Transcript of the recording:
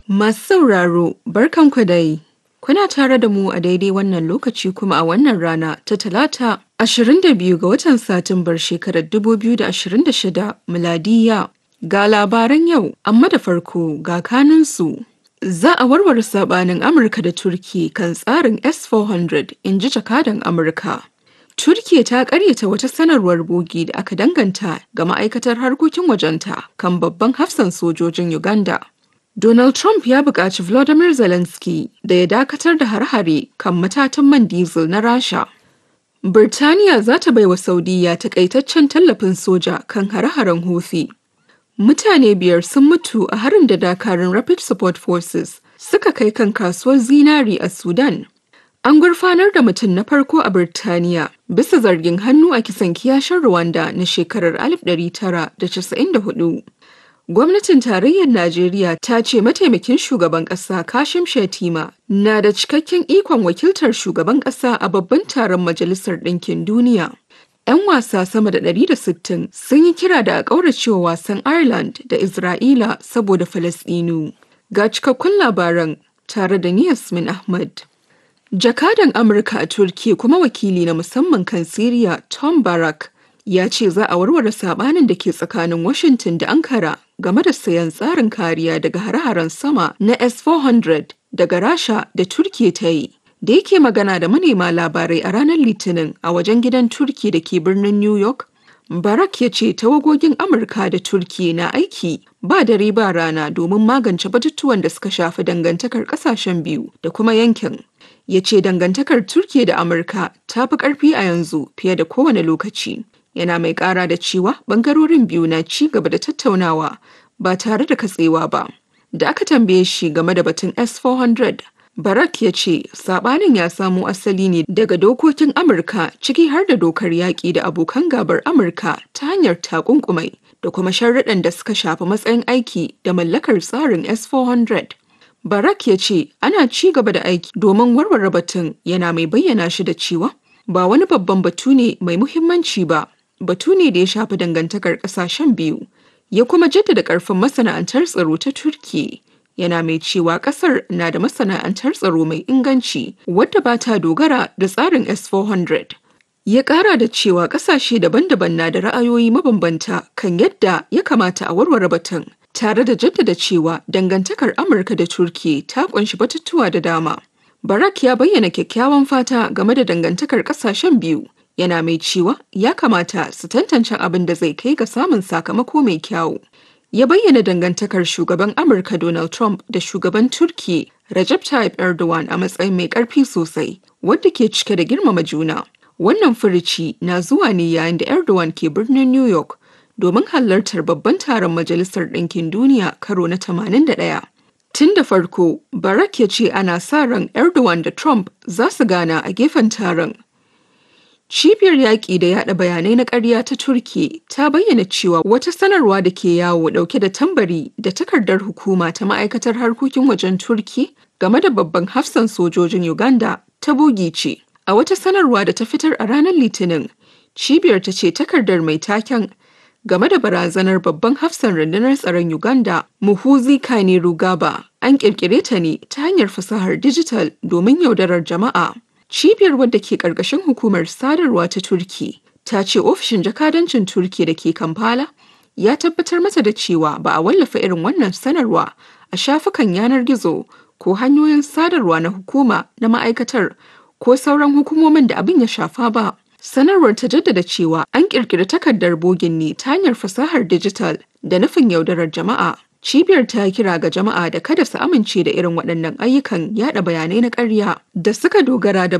Masu sauraro, barkanku dai. Kuna tare da mu a daidai wannan lokaci kuma a wannan rana ta Talata 22 ga watan Satumbar shekarar 2026 miladiya. Ga labaran yau, amma da farko ga kanunsu. Za a warware sabanin Amurka da Turki kan tsarin S-400, in ji jakadan Amurka. Turkiya ta karyata wata sanarwar bogi da aka danganta ga ma'aikatar harkokin wajenta kan babban hafsan sojojin Uganda. Donald Trump ya buƙaci Volodymyr Zelensky da ya dakatar da har-hare kan matatan man diesel na Rasha. Birtaniya za ta baiwa Saudiyya takaitaccen tallafin soja kan hare-haren Houthi. Mutane 5 sun mutu a harin da dakarun Rapid Support Forces suka kai kan kasuwar zinari a Sudan. An gurfanar da mutum na farko a Birtaniya bisa zargin hannu a kisan kiyashin Rwanda na shekarar 1994. Gwamnatin tarayyar Najeriya ta ce mataimakin shugaban ƙasa Kashim Shettima na da cikakken ikon wakiltar shugaban ƙasa a babban taron Majalisar Ɗinkin Duniya. 'Yan wasa sama da 160 sun yi kira da a ƙauracewa wasan Ireland da Isra'ila saboda Falasɗinu. Ga cikakkun labaran tare da ni Yasmin Ahmad. Jakadan Amurka a Turkiyya kuma wakili na musamman kan Siriya Tom Barak ya ce za a warware sabanin da ke tsakanin Washington da Ankara game da sayan tsarin kariya daga hare-haren sama na S-400 daga Rasha da Turkiyya ta yi. Da yake magana da manema labarai a ranar Litinin a wajen gidan Turkiyya da ke birnin New York, Barak ya ce tawagogin Amurka da Turkiyya na aiki ba dare ba rana domin magance batutuwan da suka shafi dangantakar kasashen biyu da kuma yankin. Ya ce dangantakar Turkiyya da Amurka ta fi ƙarfi a yanzu fiye da kowane lokaci. Yana mai ƙara da cewa ɓangarorin biyu na ci gaba da tattaunawa ba tare da katsewa ba. Da aka tambaye shi game da batun S-400, Barak ya ce saɓanin ya samo asali ne daga dokokin Amurka ciki har da dokar yaƙi da abokan gabar Amurka ta hanyar takunkumai da kuma sharruɗan da suka shafi matsayin aiki da mallakar tsarin S-400. Barak ya ce ana ci gaba da aiki domin warware batun, yana mai bayyana shi da cewa ba wani babban batu ne mai muhimmanci ba, batu ne da ya shafi dangantakar ƙasashen biyu. Ya kuma jaddada ƙarfin masana'antar tsaro ta Turkiyya, yana mai cewa ƙasar na da masana'antar tsaro mai inganci wadda ba ta dogara da tsarin S-400. Ya ƙara da cewa ƙasashe daban-daban na da ra'ayoyi mabambanta kan yadda ya kamata a warware batun, tare da jaddada cewa dangantakar Amurka da Turkiyya ta ƙunshi batutuwa da dama. Barak ya bayyana kyakkyawan fata game da dangantakar ƙasashen biyu, yana mai cewa ya kamata su tantance abin da zai kai ga samun sakamako mai kyau. Ya bayyana dangantakar shugaban Amurka Donald Trump da shugaban Turkiyya Recep Tayyip Erdogan a matsayin mai ƙarfi sosai, wadda ke cike da girmama juna. Wannan furuci na zuwa ne yayin da Erdogan ke birnin New York domin halartar babban taron Majalisar Ɗinkin Duniya karo na 81. Tun da farko, Barak ya ce ana sa ran Erdogan da Trump za su gana a gefen taron. Cibiyar yaƙi da yaɗa bayanai na ƙarya ta Turkiyya ta bayyana cewa wata sanarwa da ke yawo ɗauke da tambari da takardar hukuma ta ma'aikatar harkokin wajen Turkiyya game da babban hafsan sojojin Uganda ta bogi ce. A wata sanarwa da ta fitar a ranar Litinin, cibiyar ta ce takardar mai taken game da barazanar babban hafsan rundunar tsaron Uganda Muhoozi Kainerugaba an ƙirƙire ta ne ta hanyar fasahar dijital domin yaudarar jama'a. Cibiyar wadda ke ƙarƙashin hukumar sadarwa ta Turki ta ce ofishin jakadancin Turki da ke Kampala ya tabbatar mata da cewa ba a wallafa irin wannan sanarwa a shafukan yanar gizo ko hanyoyin sadarwa na hukuma na ma'aikatar ko sauran hukumomin da abin ya shafa ba. Sanarwar ta jaddada cewa an ƙirƙiri takardar bogin ne ta hanyar fasahar dijital da nufin yaudarar jama'a. Cibiyar ta kira ga jama'a da kada su amince da irin waɗannan ayyukan yaɗa bayanai na ƙarya da suka dogara da